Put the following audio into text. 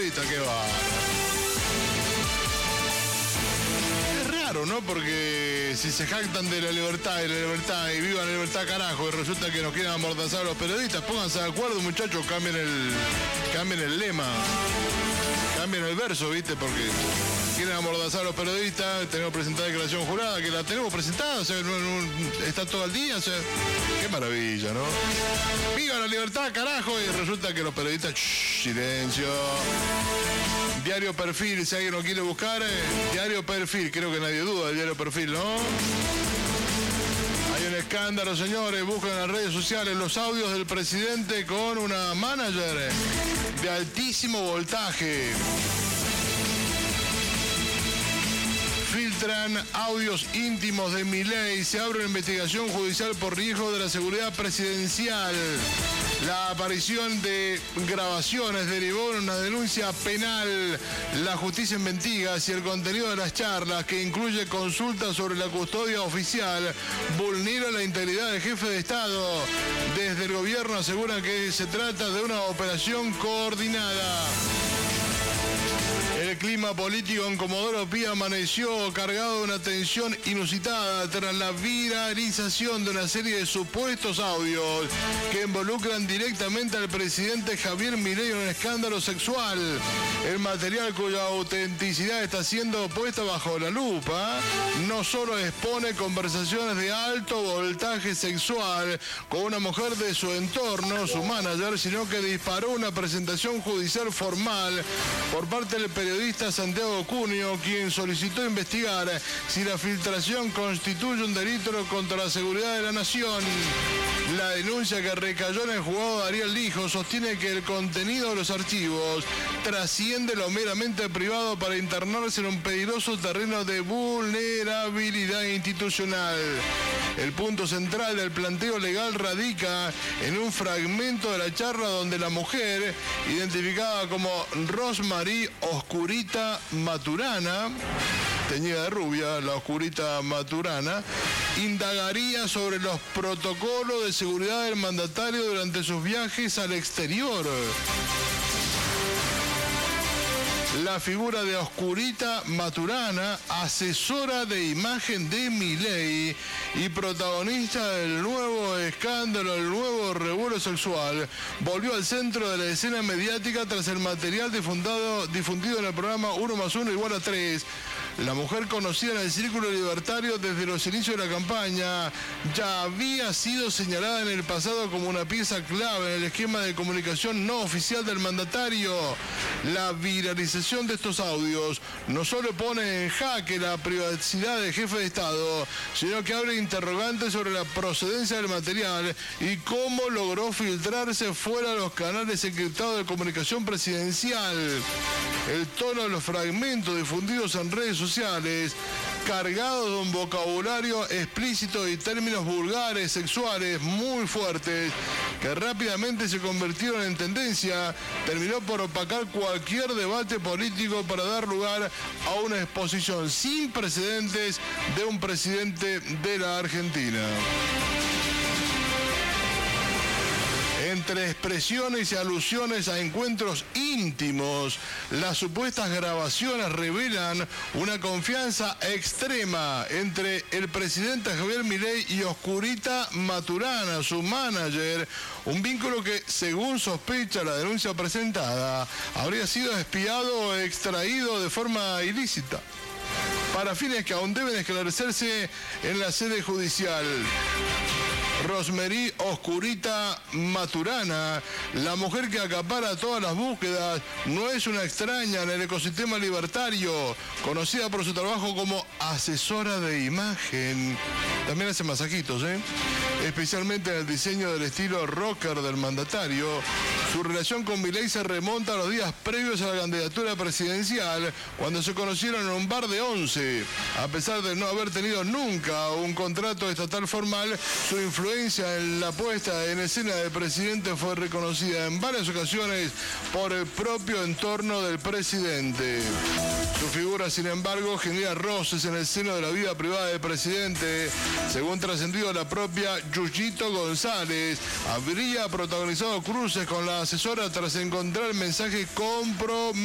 periodistas, qué va. Es raro, ¿no? Porque si se jactan de la libertad y viva la libertad, carajo, y resulta que nos quieren amordazar a los periodistas, pónganse de acuerdo, muchachos, cambien el lema, cambien el verso, ¿viste? Porque quieren amordazar a los periodistas, tenemos presentada declaración jurada, que la tenemos presentada, o sea, está todo el día, o sea, qué maravilla, ¿no? ¡Viva la libertad, carajo! Y resulta que los periodistas, silencio. Diario Perfil, si alguien lo quiere buscar, Diario Perfil, creo que nadie duda del Diario Perfil, ¿no? Hay un escándalo, señores, buscan en las redes sociales los audios del presidente con una manager de altísimo voltaje. Filtran audios íntimos de Milei. Se abre una investigación judicial por riesgo de la seguridad presidencial. La aparición de grabaciones derivó en una denuncia penal. La justicia investiga si el contenido de las charlas, que incluye consultas sobre la custodia oficial, vulnera la integridad del jefe de Estado. Desde el gobierno aseguran que se trata de una operación coordinada. El clima político en Comodoro Pi amaneció cargado de una tensión inusitada tras la viralización de una serie de supuestos audios que involucran directamente al presidente Javier Milei en un escándalo sexual. El material, cuya autenticidad está siendo puesta bajo la lupa, no solo expone conversaciones de alto voltaje sexual con una mujer de su entorno, su manager, sino que disparó una presentación judicial formal por parte del periodista Santiago Cunio, quien solicitó investigar si la filtración constituye un delito contra la seguridad de la nación. La denuncia, que recayó en el juzgado de Ariel Lijo, sostiene que el contenido de los archivos trasciende lo meramente privado para internarse en un peligroso terreno de vulnerabilidad institucional. El punto central del planteo legal radica en un fragmento de la charla donde la mujer, identificada como Rosmarie Oscurita Maturana, teñida de rubia, la Oscurita Maturana, indagaría sobre los protocolos de seguridad del mandatario durante sus viajes al exterior. La figura de Oscurita Maturana, asesora de imagen de Milei y protagonista del nuevo escándalo, el nuevo revuelo sexual, volvió al centro de la escena mediática tras el material difundido en el programa 1+1 = 3. La mujer, conocida en el círculo libertario desde los inicios de la campaña, ya había sido señalada en el pasado como una pieza clave en el esquema de comunicación no oficial del mandatario. La viralización de estos audios no solo pone en jaque la privacidad del jefe de Estado, sino que abre interrogantes sobre la procedencia del material y cómo logró filtrarse fuera de los canales encriptados de comunicación presidencial. El tono de los fragmentos difundidos en redes sociales, cargados de un vocabulario explícito y términos vulgares, sexuales, muy fuertes, que rápidamente se convirtieron en tendencia, terminó por opacar cualquier debate político para dar lugar a una exposición sin precedentes de un presidente de la Argentina. Entre expresiones y alusiones a encuentros íntimos, las supuestas grabaciones revelan una confianza extrema entre el presidente Javier Milei y Oscurita Maturana, su manager, un vínculo que, según sospecha la denuncia presentada, habría sido espiado o extraído de forma ilícita, para fines que aún deben esclarecerse en la sede judicial. Rosmarie Oscurita Maturana, la mujer que acapara todas las búsquedas, no es una extraña en el ecosistema libertario, conocida por su trabajo como asesora de imagen. También hace masajitos, especialmente en el diseño del estilo rocker del mandatario. Su relación con Milei se remonta a los días previos a la candidatura presidencial, cuando se conocieron en un bar de Once. A pesar de no haber tenido nunca un contrato estatal formal, su influencia en la puesta en escena del presidente fue reconocida en varias ocasiones por el propio entorno del presidente. Su figura, sin embargo, genera roces en el seno de la vida privada del presidente. Según trascendido, la propia Yuyito González habría protagonizado cruces con la asesora tras encontrar mensajes comprometidos